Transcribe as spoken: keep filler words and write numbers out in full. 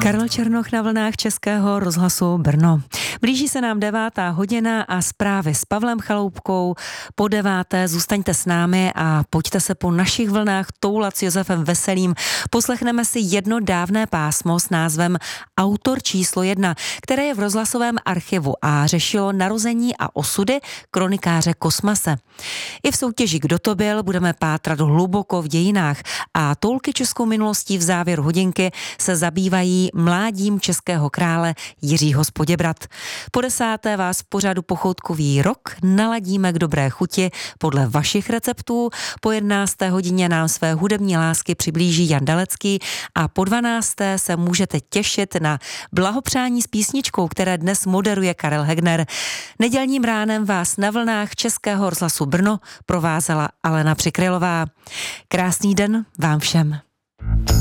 Karel Černoch na vlnách Českého rozhlasu Brno. Blíží se nám devátá hodina a zprávy s Pavlem Chaloupkou. Po deváté zůstaňte s námi a pojďte se po našich vlnách toulat s Josefem Veselým. Poslechneme si jedno dávné pásmo s názvem Autor číslo jedna, které je v rozhlasovém archivu a řešilo narození a osudy kronikáře Kosmase. I v soutěži Kdo to byl budeme pátrat hluboko v dějinách a toulky českou minulostí v závěru hodinky se zabývají mládím českého krále Jiřího z Poděbrad. Po desáté vás v pořadu Pochoutkový rok naladíme k dobré chuti podle vašich receptů. Po jedenácté hodině nám své hudební lásky přiblíží Jan Dalecký a po dvanácté se můžete těšit na blahopřání s písničkou, které dnes moderuje Karel Hegner. Nedělním ránem vás na vlnách Českého rozhlasu Brno provázela Alena Přikrylová. Krásný den vám všem.